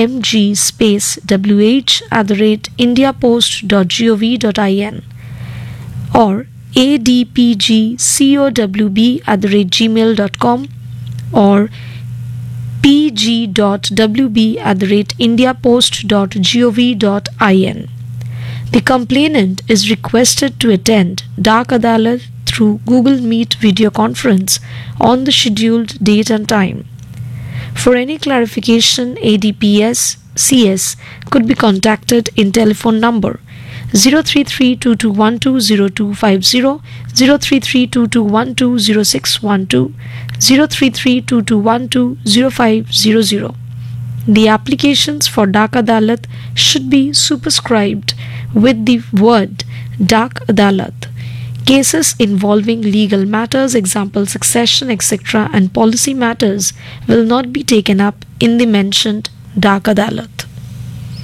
mg space wh@indiapost.gov.in or adpgcowb@gmail.com or pg.wb@indiapost.gov.in. The complainant is requested to attend Dak Adalat through Google Meet video conference on the scheduled date and time. For any clarification, ADPS CS could be contacted in telephone number 033-2212-0250, 033-2212-0612, 033-2212-0500. The applications for Dak Adalat should be superscribed with the word Dak Adalat. Cases involving legal matters, example succession, etc., and policy matters will not be taken up in the mentioned Dak Adalat.